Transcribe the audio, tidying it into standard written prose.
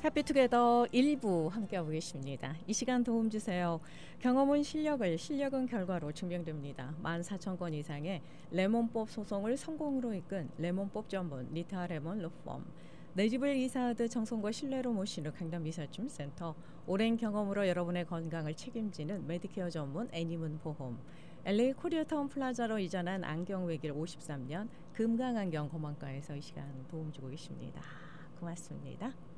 해피투게더 1부 함께하고 계십니다. 이 시간 도움 주세요. 경험은 실력을, 실력은 결과로 증명됩니다. 14,000건 이상의 레몬법 소송을 성공으로 이끈 레몬법 전문 리타 레몬 로펌. 내 집을 이사하듯 정성과 신뢰로 모시는 강남 이삿짐센터. 오랜 경험으로 여러분의 건강을 책임지는 메디케어 전문 애니문 보험. LA 코리아타운 플라자로 이전한 안경 외길 53년 금강안경 검안과에서 이 시간 도움 주고 계십니다. 고맙습니다.